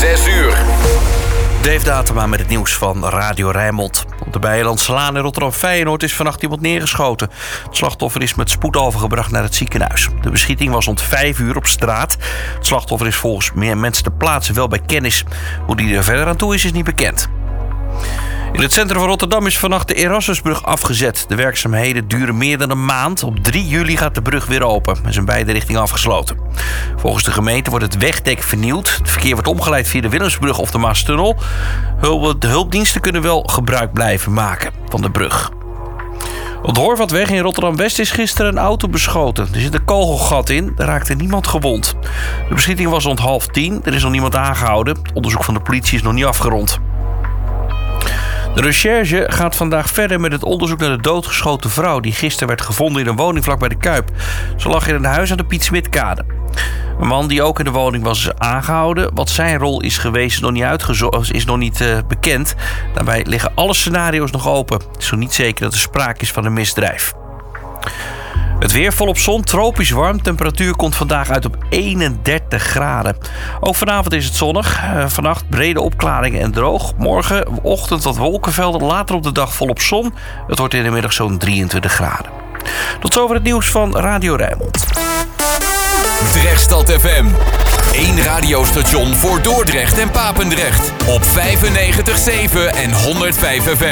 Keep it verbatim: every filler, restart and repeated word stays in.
zes uur. Dave Datema met het nieuws van Radio Rijnmond. Op de Bijlandselaan in Rotterdam-Feyenoord is vannacht iemand neergeschoten. Het slachtoffer is met spoed overgebracht naar het ziekenhuis. De beschieting was rond vijf uur op straat. Het slachtoffer is volgens meer mensen ter plaatse wel bij kennis. Hoe die er verder aan toe is, is niet bekend. In het centrum van Rotterdam is vannacht de Erasmusbrug afgezet. De werkzaamheden duren meer dan een maand. Op drie juli gaat de brug weer open. Er zijn beide richtingen afgesloten. Volgens de gemeente wordt het wegdek vernieuwd. Het verkeer wordt omgeleid via de Willemsbrug of de Maastunnel. De hulpdiensten kunnen wel gebruik blijven maken van de brug. Op de Horvatweg in Rotterdam-West is gisteren een auto beschoten. Er zit een kogelgat in, er raakte niemand gewond. De beschieting was rond half tien, er is nog niemand aangehouden. Het onderzoek van de politie is nog niet afgerond. De recherche gaat vandaag verder met het onderzoek naar de doodgeschoten vrouw die gisteren werd gevonden in een woning vlakbij de Kuip. Ze lag in een huis aan de Piet Smitkade. Een man die ook in de woning was aangehouden. Wat zijn rol is geweest is nog niet, uitgezo- is nog niet uh, bekend. Daarbij liggen alle scenario's nog open. Het is nog niet zeker dat er sprake is van een misdrijf. Het weer volop zon, tropisch warm. Temperatuur komt vandaag uit op eenendertig graden. Ook vanavond is het zonnig. Uh, vannacht brede opklaringen en droog. Morgen ochtend wat wolkenvelden. Later op de dag volop zon. Het wordt in de middag zo'n drieëntwintig graden. Tot zover het nieuws van Radio Rijnmond. Drechtstad F M. Eén radiostation voor Dordrecht en Papendrecht. Op vijfennegentig komma zeven en honderdvijf F M.